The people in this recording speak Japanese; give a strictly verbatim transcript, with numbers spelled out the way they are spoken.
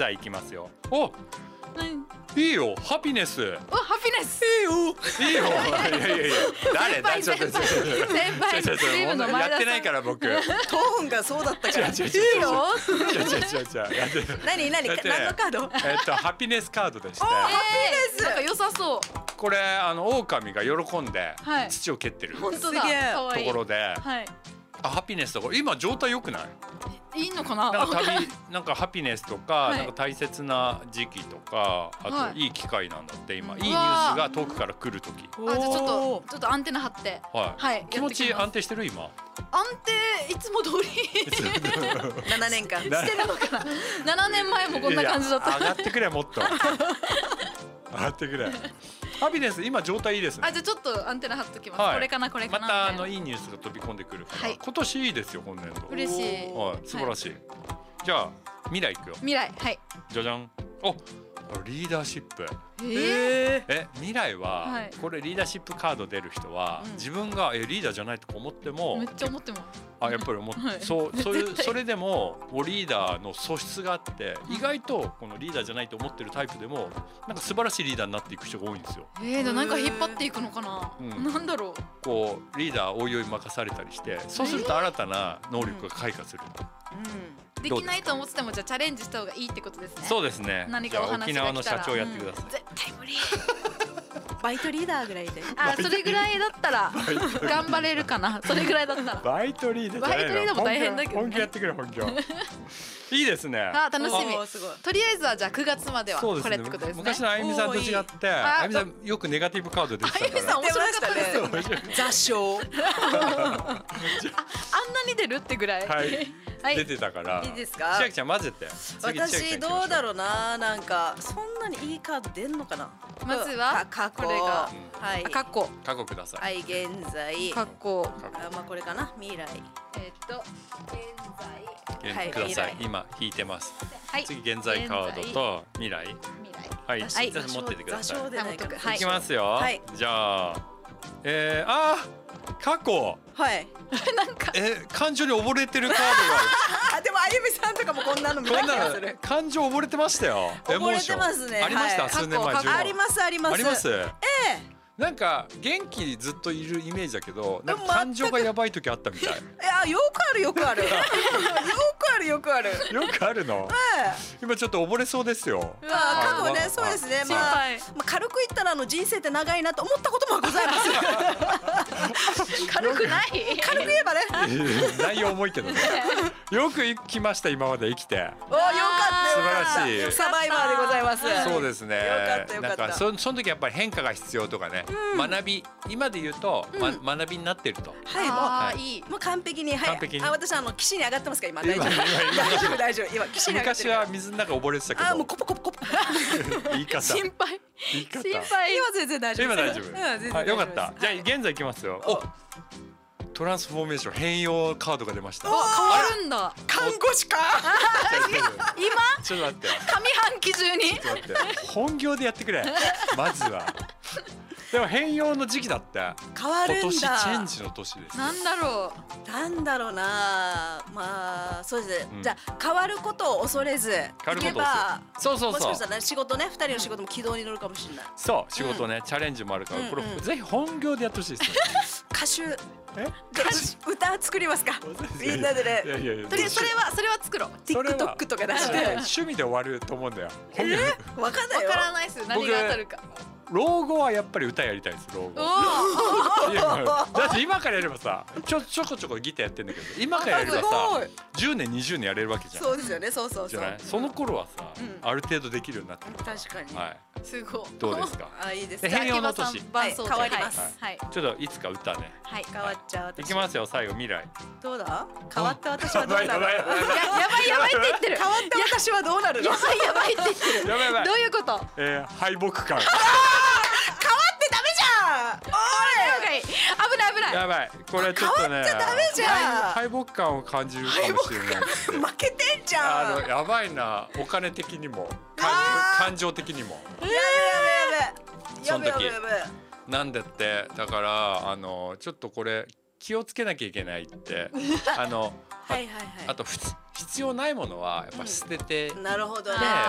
在行きますよ。お、 何？ いいよ、ハピネス。 お、ハピネス。 いいよ、いいよ。いやいやいや、誰だ、ちょっとちょっと先輩ちょっとチームの前田さんやってないから僕。違う違う違うトーンがそうだったから。 違う違ういいよ。 違う違う違うやってない。 何何だって何のカード？ えっとハピネスカードでして、 えー、なんか良さそう。 これあの狼が喜んではい土を蹴ってると本当だ。 すげえ可愛い。 ころで、 はい。 あ、ハピネスとか今状態良くない？ いいのかな。 なんか旅なんかハピネスとか、 はいなんか大切な時期とか、あと、 はいいい機会なんだって今、 うんいいニュースが遠くから来る時。 あ、じゃあちょっとちょっとアンテナ張って。 はい。 はい。 気持ちやってきます安定してる今。 安定いつも通り七年間。 なしてるのかな。七年前もこんな感じだっいや上た。 がってくれもっと。上がってくれ。ハピネス今状態いいですね。 あ、じゃあちょっとアンテナ張っときます。 はいこれかなこれかな。 またあみいのいいニュースが飛び込んでくるから、 はい今年いいですよ本年度。 な嬉しい。 はい、素晴らしい。じゃあ未来いくよ。 未来、はい。 じゃじゃん。お、リーダーシップ。 えー、 ええ、未来は、 はいこれリーダーシップカード出る人は、 うん自分がえリーダーじゃないとか思ってもめっちゃ思ってます。 あ、やっぱり思っ、 はいそうそういう絶対それでもおリーダーの素質があって、意外とこのリーダーじゃないと思ってるタイプでもなんか素晴らしいリーダーになっていく人が多いんですよ。 えー、でなんか引っ張っていくのかな。 うんなんだろう。 こうリーダーおいおい任されたりして、そうすると新たな能力が開花する。 うできないと思っててもじゃあチャレンジした方がいいってことですね。 そうですね。じゃあ何かお話沖縄のが来たら社長やってください。 うん絶対無理。 ん。バイトリーダーぐらいで。 あ、それぐらいだったら頑張れるかな。それぐらいだったら。 バイトリーダーじゃないの。 バイトリーダーも大変だけどね本気やってくれ本気。いいですね。 あ、楽しみおー。すごい。 とりあえずはじゃあくがつまではそうですね。 これってことですね。 昔のあゆみさんと違って、 ああゆみさんよくネガティブカード出てたから。 あゆみさん面白かったですよね。 出ましたね。座礁。 あんなに出るってぐらい。 はいはい出てたから。 いいですか千秋ちゃん混ぜて。次千秋ちゃん私どうだろうな、なんかそんなにいいカード出んのかな。 まずはか過去。 これがはいあ、。かっこ過去ください。 はい、現在。 かっこあ、まあこれかな、未来。 えっと現在現はいください未。来今引いてます。 はい次現在カードと未来。 未来はい。 はいじゃあ持っててください。 座礁でないかな。 はいいきますよ。 はいじゃあ、えー、あー過去。 はい。 なんかえ感情に溺れてるカードがあ、でもあゆみさんとかもこんなの見たこんなの気がする。 感情溺れてましたよ。エモーション溺れてますねありました、 はい数年前過去じゅうねんありますあります。 あります。 ええ。 なんか元気にずっといるイメージだけど、なんか全く感情がやばい時あったみたい。 いや、よくあるよくある。よくあるよくある。えよくあるの。 え。 今ちょっと溺れそうですよ。 うわあ、過去あね、そうですね。 心まあ、 配まあ軽く言ったらあの人生って長いなと思ったこともございます。 軽くない軽く言えばね。 内容重いけどね。よく生きました今まで生きて。 お、よかったよかった。 素晴らしいサバイバーでございます。 そうですね。 よかったよかったなんかそその時やっぱり変化が必要とかね。学び今で言うと、ま、学びになってると。 はい、もう。 あーいいもう完璧に、はい、 完璧にあ、私あの岸に上がってますか今大丈夫。 今今今大丈夫大丈夫今岸に上がって昔るから。 は水の中溺れてたけあー、もうど。 コポコポコポ。 言い方。 心配言い方。 心配今全然大丈夫。 今大丈夫。 うん、全然はい、 大丈夫よかった。じゃあ現在いきますよ。お、トランスフォーメーション変容カードが出ました。 変わるんだ。 看護師か。 今ちょっと待って。 上半期中にちょっと待って。本業でやってくれ。まずは。でも変容の時期だって。 変わるんだ。 今年チェンジの年です。 なんだろう。 なんだろうな、まあそうですね、 うんじゃあ変わることを恐れず変わることをいけば、 そうそうそうもしかしたら、ね、仕事ね、二人の仕事も軌道に乗るかもしれない。 そう仕事ね、チャレンジもあるから、これうんうんぜひ本業でやってほしいですね。 歌手、 え歌手歌作りますか。みんなでいやね、 いやいやとりあえずそれはそれは作ろう。 それは TikTok とか出しそれはて。 趣味で終わると思うんだよ。本業わかんないよ。 わからないです何が当たるか。 老後はやっぱり歌やりたいです老後。 おいやだって今からやればさ、ちょちょこちょこギターやってんだけど、今からやればすごさい、 じゅうねんにじゅうねんやれるわけじゃん。 そうですよね、そうそうそう。 じゃない。その頃はさ、 うんある程度できるようになってる。 確かに。 はい。 おすごい。 どうですか。 あ、いいですでね。 変容の年秋葉さん伴奏ではい変わりますはいちょっといつか歌ね。 はい。 変わっちゃう私。 いきますよ最後未来。 どうだ？変わった私はどうなる？ やばいやばいやばいややばいやばいって言ってる。 変わった私はどうなるの？ やばいやばいって言ってる。 やばいやばいどういうこと？ えー、敗北感。 変わってダメじゃん。おい。 危ない危ない。 やばいこれちょっとね。 変わっちゃダメじゃん敗敗北感を感じるかもしれないですね。 負けてんじゃん。 あのやばいな、お金的にも感あー感情的にも。 やべやべやべやべやべやべ。 なんでってだからあのちょっとこれ気をつけなきゃいけないってあのはいはいはい。 あとふつ必要ないものはやっぱ捨てて、 なるほどね。 で